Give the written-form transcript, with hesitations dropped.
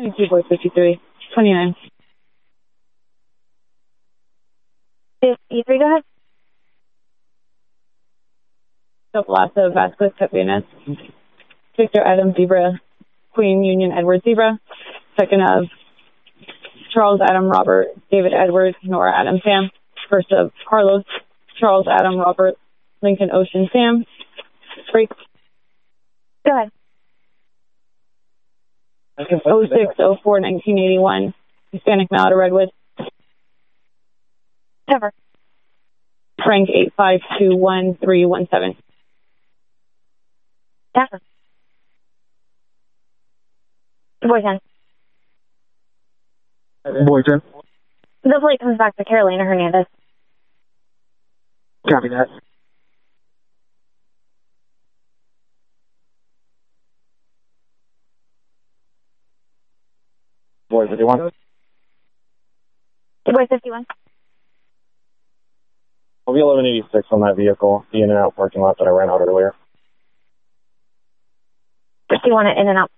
52, boy 53, 29. 53, go ahead. Lasso, Vasquez, Capinas, Victor, Adam, Zebra, Queen, Union, Edward, Zebra. Second of Charles, Adam, Robert, David, Edward, Nora, Adam, Sam. First of Carlos, Charles, Adam, Robert, Lincoln, Ocean, Sam. Break. Go ahead. 0604 1981, Hispanic male out of Redwood. Cover. Frank 8521 Pass. Boy 10. Boy 10. The flight comes back to Carolina Hernandez. Copy that. Boy 51. Boy 51. I'll be 1186 on that vehicle, the in and out parking lot that I ran out earlier. 51 in and out.